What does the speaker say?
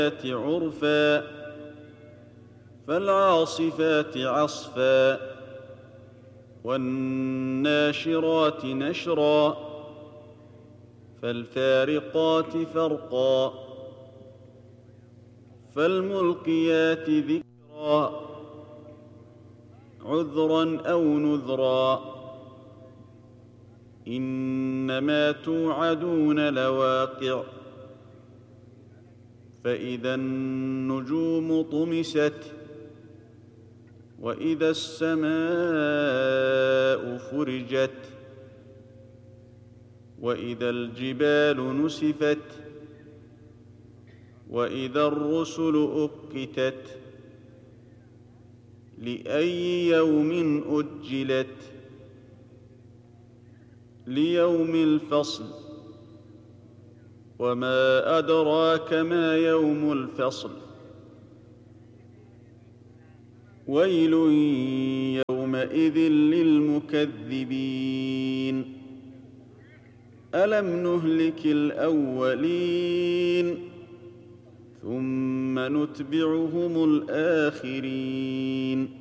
عرفا فالعاصفات عصفا والناشرات نشرا فالفارقات فرقا فالملقيات ذكرا عذرا أو نذرا إنما توعدون لواقع فإذا النجوم طمست وإذا السماء فرجت وإذا الجبال نسفت وإذا الرسل أقتت لأي يوم أجلت ليوم الفصل وما أدراك ما يوم الفصل ويل يومئذ للمكذبين ألم نهلك الأولين ثم نتبعهم الآخرين